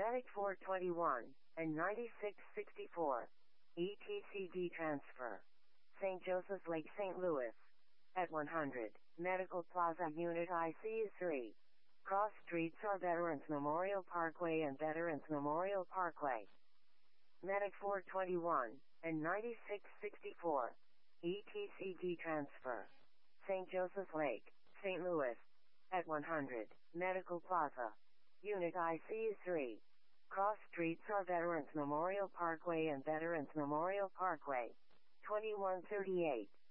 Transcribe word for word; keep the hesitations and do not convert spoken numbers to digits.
Medic four twenty-one and ninety-six sixty-four. E T C D transfer. Saint Joseph's Lake, Saint Louis. At one hundred. Medical Plaza Unit I C U three. Cross streets are Veterans Memorial Parkway and Veterans Memorial Parkway. Medic four twenty-one and ninety-six sixty-four. E T C D transfer. Saint Joseph's Lake, Saint Louis. At one hundred. Medical Plaza. Unit I C U three. Cross streets are Veterans Memorial Parkway and Veterans Memorial Parkway. twenty-one thirty-eight.